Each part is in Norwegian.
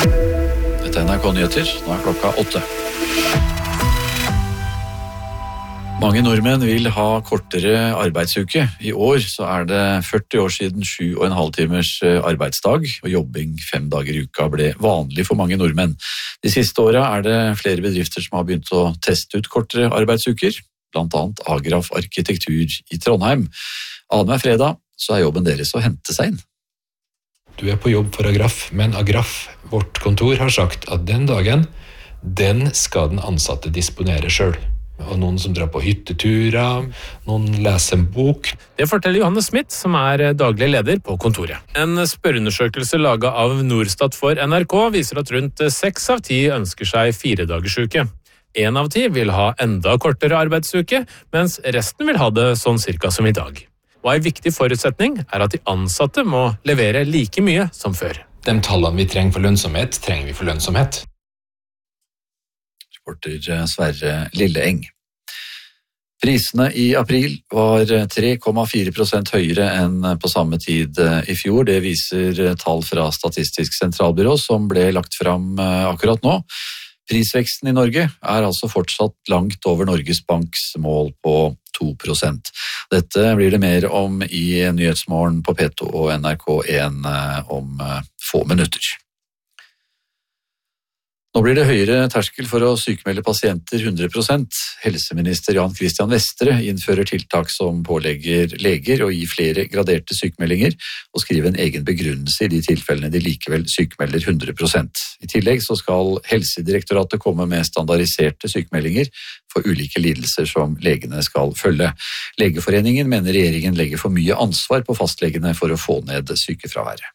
Dette er NRK Nyheter, nå klokka 8. Mange nordmenn vil ha kortere arbeidsuke. I år så det 40 år siden 7,5 timers arbeidsdag, og jobbing 5 dager i uka ble vanlig for mange nordmenn. De siste årene det flere bedrifter som har begynt å teste ut kortere arbeidsuker, blant annet Agraf Arkitektur i Trondheim. Annenhver fredag så jobben deres å hente seg inn. Du på jobb for Agraf, men Agraf, vårt kontor, har sagt at den dagen, den skal den ansatte disponere selv. Og noen som drar på hytteturer, noen leser en bok. Det forteller Johanne Smith, som daglig leder på kontoret. En spørreundersøkelse laget av Norstat for NRK viser at rundt 6 av 10 ønsker seg 4-dagersuke. 1 av 10 vil ha enda kortere arbeidsuke, mens resten vil ha det sånn cirka som i dag. Og en viktig forutsetning at de ansatte må levere like mye som før. De tallene vi trenger for lønnsomhet, trenger vi for lønnsomhet. Reporter Sverre Lilleeng. Prisene i april var 3,4% høyere enn på samme tid i fjor. Det viser tall fra Statistisk sentralbyrå som ble lagt fram akkurat nå. Prisveksten i Norge altså fortsatt langt over Norges Banks mål på 2%. Dette blir det mer om i Nyhetsmorgen på P2 og NRK1 om få minutter. Nå blir det høyere terskel for å sykmelde pasienter 100%. Helseminister Jan Christian Vestre innfører tiltak som pålegger leger å gi flere graderte sykmeldinger og skrive en egen begrunnelse i de tilfellene de likevel sykmelder 100%. I tillegg så skal Helsedirektoratet komme med standardiserte sykmeldinger for ulike lidelser som legene skal følge. Legeforeningen mener regjeringen legger for mye ansvar på fastlegene for å få ned sykefraværet.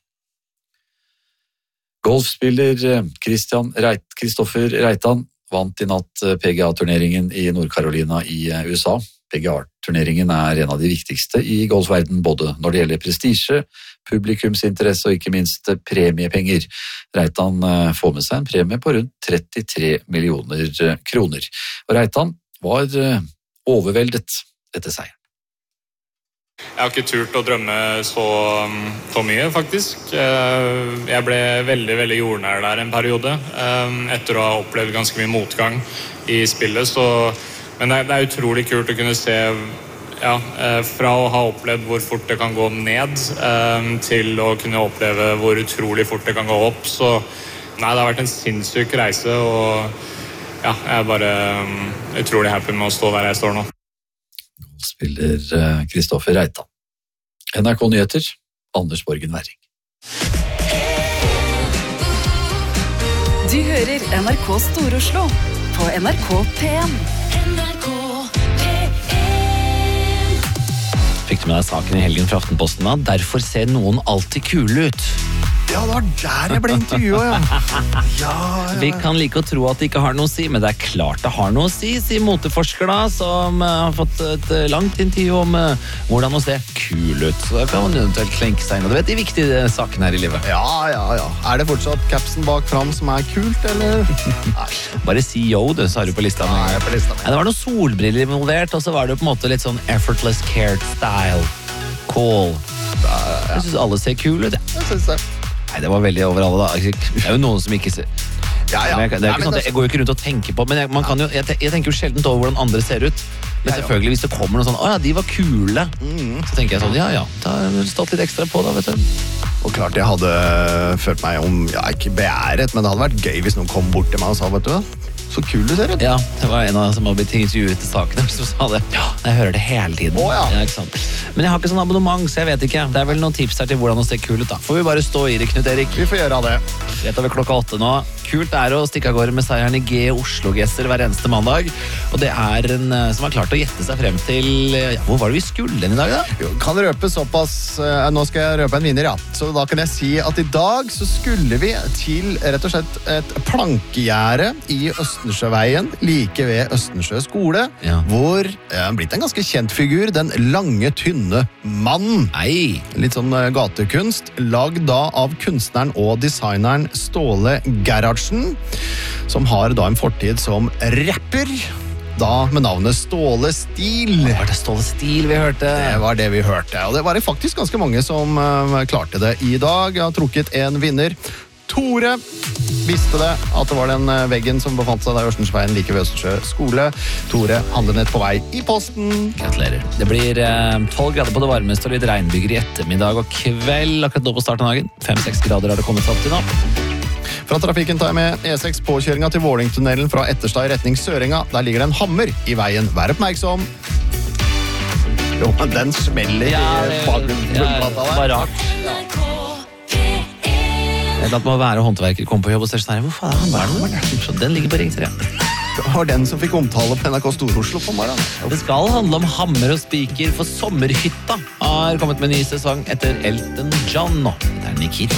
Golfspiller Kristoffer Reitan vant i natt PGA-turneringen i Nord-Carolina i USA. PGA-turneringen en av de viktigste i golfverden, både når det gjelder prestisje, publikumsinteresse og ikke minst premiepenger. Reitan får med seg en premie på rundt 33 millioner kroner. Og Reitan var overveldet etter seieren. Jeg har ikke turt å drømme så mye, faktisk. Jeg ble veldig jordnær der en periode, etter å ha opplevd ganske mye motgang i spillet. Men det utrolig kult å kunne se, fra å ha opplevd hvor fort det kan gå ned, til å kunne oppleve hvor utrolig fort det kan gå opp. Så det har vært en sinnssyk reise, og jeg bare utrolig happy med å stå der jeg står nå. Spiller Kristoffer Reitan. NRK Nyheter, Anders Borgen Werring. Du hører NRK Stor-Oslo på NRK P1. Fikk du med deg saken i helgen fra Aftenposten da? Derfor ser noen alltid kule ut. Ja, det var der jeg ble intervjuet, ja. Vi kan like å tro at det ikke har noe å si, men det klart det har noe å si, sier moteforsker da, som har fått et langt intervju om hvordan å se kul ut. Så da kan man eventuelt klenke seg inn, og du vet de viktige sakene her i livet. Ja. Det fortsatt capsen bak fram som kult, eller? Nei. Bare si yo, du, så har du på lista. Nei, jeg er på lista. Nei, det var noen solbriller involvert, og så var det på en måte litt sånn effortless cared style. Cool. Jeg synes alle ser kul ut, Jeg synes det. Nei, det var veldig over alle da. Det jo noen som ikke ser. Ja. Det ikke sånn at jeg går jo ikke rundt og tenker på, men jeg tenker jo sjelden over hvordan andre ser ut. Men selvfølgelig hvis det kommer noe sånn, de var kule. Så tenker jeg sånn, da har jeg stått litt ekstra på da, vet du. Og klart jeg hadde følt meg om, ikke beæret, men det hadde vært gøy hvis noen kom bort til meg og sa, vet du, så kul du ser ut. Ja, det var en av dem som har blitt intervjuet til saken som sa det. Ja, jeg hører det hele tiden. Ja, ikke sant? Men jeg har ikke sånn abonnement, så jeg vet ikke. Det vel noen tips her til hvordan å se kul ut da. Får vi bare stå i det, Knut Erik? Vi får gjøre det. Rett over klokka 8 nå. Kult å stikke av gårde med seieren i G Oslo-gesser hver eneste mandag. Og det en som har klart å gjette seg frem til, hvor var det vi skulle i dag da? Jo, kan røpe såpass, nå skal jeg røpe en vinner, Så da kan jeg si at i dag så skulle vi til rett og slett et plankegjerde i Østensjøveien, like ved Østensjø skole, hvor blitt en ganske kjent figur, den lange, tynne mannen. Litt sånn gatekunst, lagd da av kunstneren og designeren Ståle Gerhardsen, som har da en fortid som rapper, da med navnet Ståle Stil. Var det Ståle Stil vi hørte? Det var det vi hørte, og det var faktisk ganske mange som klarte det i dag. Jeg har trukket en vinner. Tore visste det, at det var den veggen som befant seg der i Østensjøveien like ved Østersjø skole. Tore handler nett på vei i posten. Gratulerer. Det blir 12 grader på det varmeste og litt regnbyger i ettermiddag og kveld akkurat nå på starten av dagen. 5-6 grader har det kommet opp til nå. Fra trafikken tar jeg med E6 påkjøringa til Vålingtunnelen fra Etterstad i retning Sørenga. Der ligger det en hammer i veien. Vær oppmerksom. Jo, men den smeller i bakgrunnsplata der. Bare rart. Det må være håndverker kom på jobb og sånn, hvorfor er han der? Den ligger på ring 3. Det var den som fikk omtale på NRK Stor-Oslo på morgenen. Det skal handle om hammer og spiker, for Sommerhytta har kommet med en ny sesong etter Elton John nå. Det er Nick Kid.